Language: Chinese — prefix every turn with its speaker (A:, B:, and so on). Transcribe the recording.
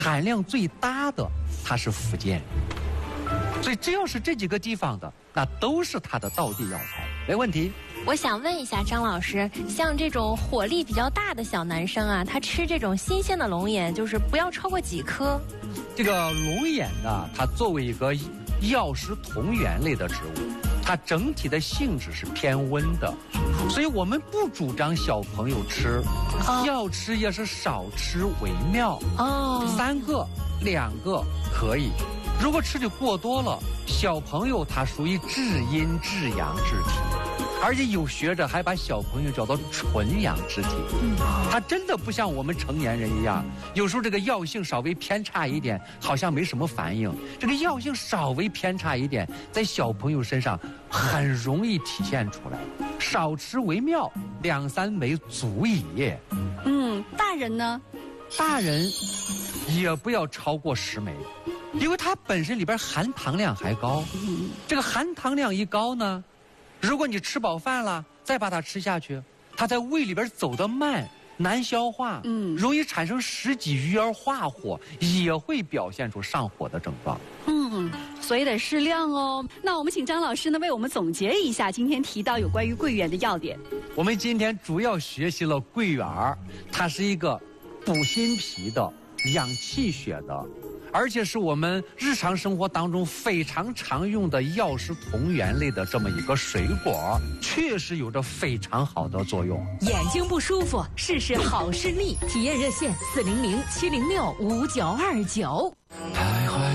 A: 含量最大的，它是福建。所以只要是这几个地方的，那都是它的道地药材，没问题。
B: 我想问一下张老师，像这种火力比较大的小男生啊，他吃这种新鲜的龙眼，就是不要超过几颗？
A: 这个龙眼呢，它作为一个药食同源类的植物，它整体的性质是偏温的，所以我们不主张小朋友吃，要吃也是少吃为妙。3个、2个可以。如果吃的过多了，小朋友他属于至阴至阳之体，而且有学者还把小朋友叫做纯阳之体。他真的不像我们成年人一样，有时候这个药性稍微偏差一点，好像没什么反应。这个药性稍微偏差一点，在小朋友身上很容易体现出来。少吃为妙，2、3枚足矣。
C: 大人呢？
A: 大人也不要超过10枚。因为它本身里边含糖量还高，这个含糖量一高呢，如果你吃饱饭了再把它吃下去，它在胃里边走得慢，难消化，容易产生食积郁而化火，也会表现出上火的症状。
C: 所以得适量哦。那我们请张老师呢为我们总结一下今天提到有关于桂圆的要点。
A: 我们今天主要学习了桂圆，它是一个补心脾的、养气血的，而且是我们日常生活当中非常常用的药食同源类的这么一个水果，确实有着非常好的作用。
D: 眼睛不舒服，试试好视力。体验热线400-706-5929。